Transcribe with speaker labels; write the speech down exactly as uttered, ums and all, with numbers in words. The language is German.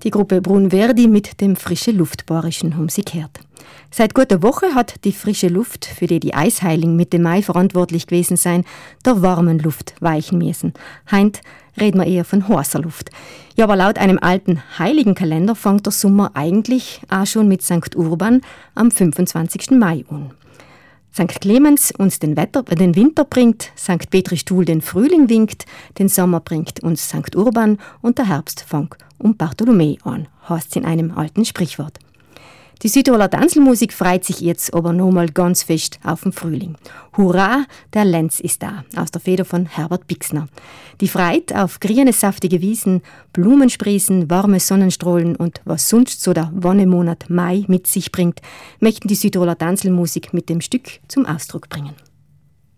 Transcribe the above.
Speaker 1: Die Gruppe Brunverdi mit dem Frische Luft-Borischen haben sie gehört. Seit guter Woche hat die frische Luft, für die die Eisheiling Mitte Mai verantwortlich gewesen sein, der warmen Luft weichen müssen. Heint reden wir eher von heißer Luft. Ja, aber laut einem alten Heiligenkalender fängt der Sommer eigentlich auch schon mit Sankt Urban am fünfundzwanzigsten Mai an. Sankt Clemens uns den, Wetter, den Winter bringt, Sankt Petri Stuhl den Frühling winkt, den Sommer bringt uns Sankt Urban und der Herbst fängt um Bartholomä an, heißt es in einem alten Sprichwort. Die Südtiroler Tanzelmusik freut sich jetzt aber nochmal ganz fest auf den Frühling. Hurra, der Lenz ist da, aus der Feder von Herbert Bixner. Die Freit auf grüne, saftige Wiesen, Blumensprießen, warme Sonnenstrahlen und was sonst so der Wonnemonat Mai mit sich bringt, möchten die Südtiroler Tanzelmusik mit dem Stück zum Ausdruck bringen.